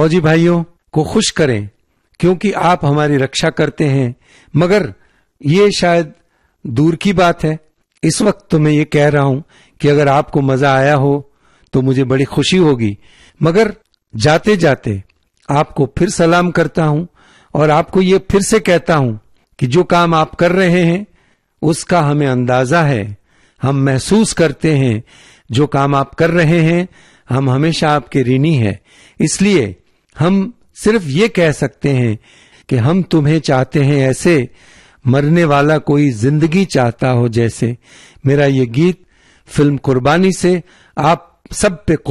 फौजी भाइयों को खुश करें, क्योंकि आप हमारी रक्षा करते हैं। मगर ये शायद दूर की बात है। इस वक्त तो मैं ये कह रहा हूं कि अगर आपको मजा आया हो तो मुझे बड़ी खुशी होगी। मगर जाते जाते आपको फिर सलाम करता हूं और आपको ये फिर से कहता हूं कि जो काम आप कर रहे हैं उसका हमें अंदाजा है, हम महसूस करते हैं। जो काम आप कर रहे हैं हम हमेशा आपके ऋणी हैं। इसलिए हम सिर्फ ये कह सकते हैं कि हम तुम्हें चाहते हैं ऐसे, मरने वाला कोई जिंदगी चाहता हो जैसे। मेरा ये गीत फिल्म कुर्बानी से आप सब पे